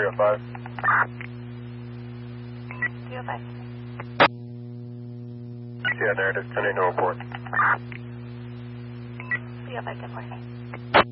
305. 305. Yeah, narrative, 10-8, no report. 305, good morning.